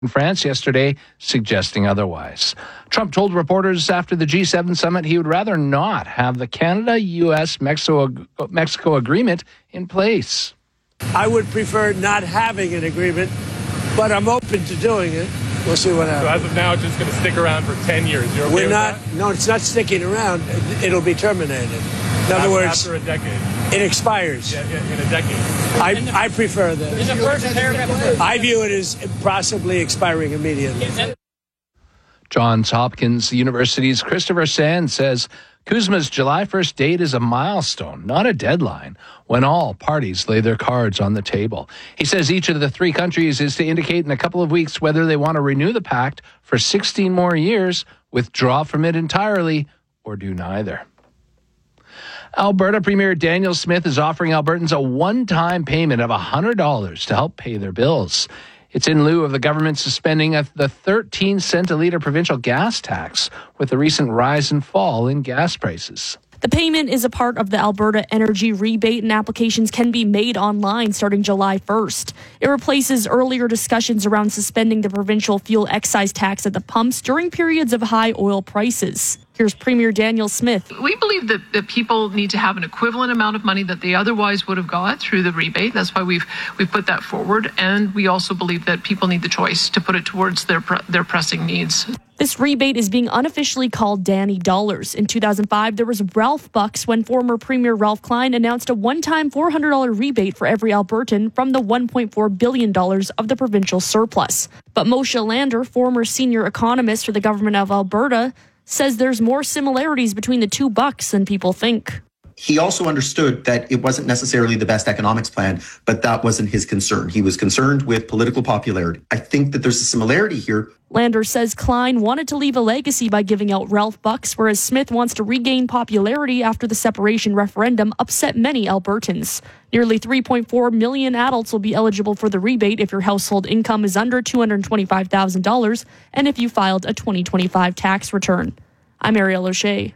in France yesterday, suggesting otherwise. Trump told reporters after the G7 summit he would rather not have the Canada-U.S.-Mexico agreement in place. I would prefer not having an agreement, but I'm open to doing it. We'll see what happens. So as of now, it's just going to stick around for 10 years. You're okay with that? No, it's not sticking around. It'll be terminated. In other words, after a decade. It expires. Yeah, in a decade. I prefer that. I view it as possibly expiring immediately. Johns Hopkins University's Christopher Sand says CUSMA's July 1st date is a milestone, not a deadline, when all parties lay their cards on the table. He says each of the three countries is to indicate in a couple of weeks whether they want to renew the pact for 16 more years, withdraw from it entirely, or do neither. Alberta Premier Danielle Smith is offering Albertans a one-time payment of $100 to help pay their bills. It's in lieu of the government suspending the 13-cent a litre provincial gas tax with the recent rise and fall in gas prices. The payment is a part of the Alberta Energy Rebate, and applications can be made online starting July 1st. It replaces earlier discussions around suspending the provincial fuel excise tax at the pumps during periods of high oil prices. Here's Premier Danielle Smith. We believe that people need to have an equivalent amount of money that they otherwise would have got through the rebate. That's why we've put that forward. And we also believe that people need the choice to put it towards their pressing needs. This rebate is being unofficially called Danny Dollars. In 2005, there was Ralph Bucks when former Premier Ralph Klein announced a one-time $400 rebate for every Albertan from the $1.4 billion of the provincial surplus. But Moshe Lander, former senior economist for the government of Alberta, says there's more similarities between the two bucks than people think. He also understood that it wasn't necessarily the best economics plan, but that wasn't his concern. He was concerned with political popularity. I think that there's a similarity here. Lander says Klein wanted to leave a legacy by giving out Ralph Bucks, whereas Smith wants to regain popularity after the separation referendum upset many Albertans. Nearly 3.4 million adults will be eligible for the rebate if your household income is under $225,000 and if you filed a 2025 tax return. I'm Ariel O'Shea.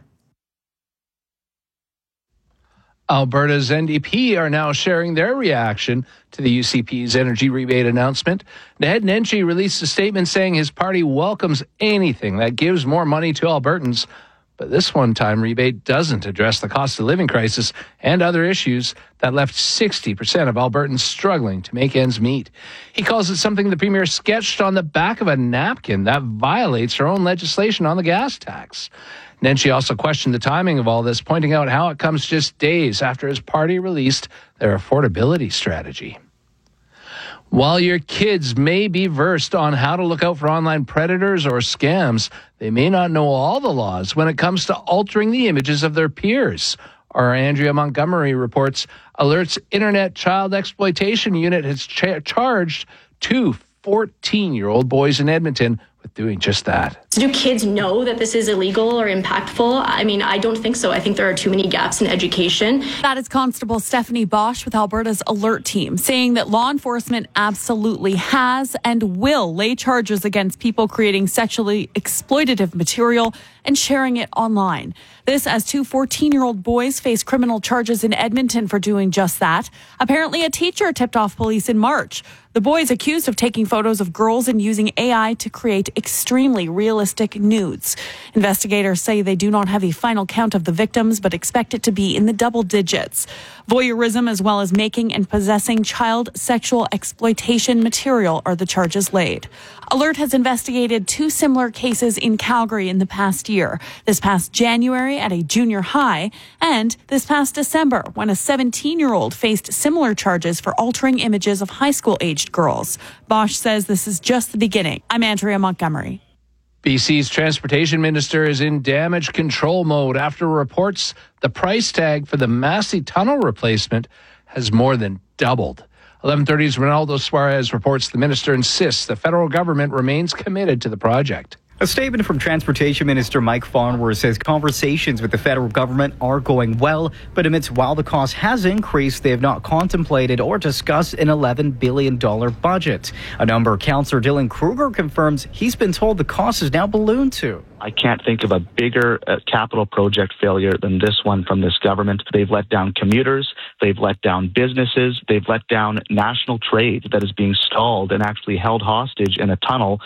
Alberta's NDP are now sharing their reaction to the UCP's energy rebate announcement. Naheed Nenshi released a statement saying his party welcomes anything that gives more money to Albertans, but this one-time rebate doesn't address the cost of living crisis and other issues that left 60% of Albertans struggling to make ends meet. He calls it something the Premier sketched on the back of a napkin that violates her own legislation on the gas tax. Nenshi also questioned the timing of all this, pointing out how it comes just days after his party released their affordability strategy. While your kids may be versed on how to look out for online predators or scams, they may not know all the laws when it comes to altering the images of their peers. Our Andrea Montgomery reports Alert's Internet Child Exploitation Unit has charged two 14-year-old boys in Edmonton with doing just that. So do kids know that this is illegal or impactful? I mean, I don't think so. I think there are too many gaps in education. That is Constable Stephanie Bosch with Alberta's Alert team, saying that law enforcement absolutely has and will lay charges against people creating sexually exploitative material and sharing it online. This as two 14-year-old boys face criminal charges in Edmonton for doing just that. Apparently, a teacher tipped off police in March. The boys accused of taking photos of girls and using AI to create extremely realistic nudes. Investigators say they do not have a final count of the victims, but expect it to be in the double digits. Voyeurism as well as making and possessing child sexual exploitation material are the charges laid. Alert has investigated two similar cases in Calgary in the past year. This past January at a junior high, and this past December when a 17-year-old faced similar charges for altering images of high school-aged girls. Bosch says this is just the beginning. I'm Andrea Montgomery. BC's transportation minister is in damage control mode after reports the price tag for the Massey Tunnel replacement has more than doubled. 11:30's Ronaldo Suarez reports the minister insists the federal government remains committed to the project. A statement from Transportation Minister Mike Farnworth says conversations with the federal government are going well, but admits while the cost has increased, they have not contemplated or discussed an $11 billion budget. A number Councillor Dylan Kruger confirms he's been told the cost is now ballooned to. I can't think of a bigger capital project failure than this one from this government. They've let down commuters, they've let down businesses, they've let down national trade that is being stalled and actually held hostage in a tunnel